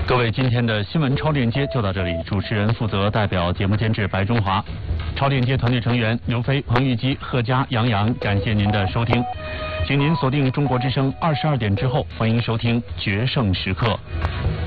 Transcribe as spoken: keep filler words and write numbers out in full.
各位，今天的新闻超链接就到这里，主持人负责代表节目监制白中华，超链接团队成员刘飞、彭玉基、贺佳、杨洋，感谢您的收听，请您锁定中国之声二十二点之后，欢迎收听决胜时刻。